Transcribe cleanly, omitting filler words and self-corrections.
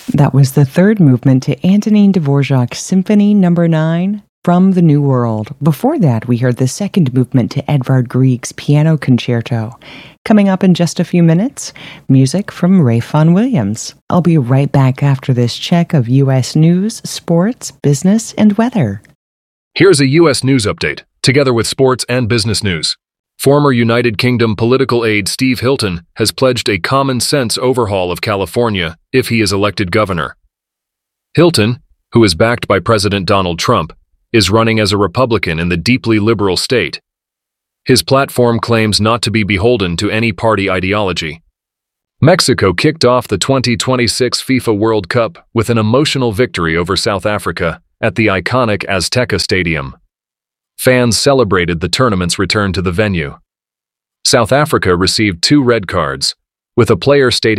That was the third movement to Antonin Dvorak's Symphony No. 9 from the New World. Before that, we heard the second movement to Edvard Grieg's Piano Concerto. Coming up in just a few minutes, music from Ray Vaughan Williams. I'll be right back after this check of U.S. news, sports, business, and weather. Here's a U.S. news update, together with sports and business news. Former United Kingdom political aide Steve Hilton has pledged a common-sense overhaul of California if he is elected governor. Hilton, who is backed by President Donald Trump, is running as a Republican in the deeply liberal state. His platform claims not to be beholden to any party ideology. Mexico kicked off the 2026 FIFA World Cup with an emotional victory over South Africa at the iconic Azteca Stadium. Fans celebrated the tournament's return to the venue. South Africa received 2 red cards, with a player stating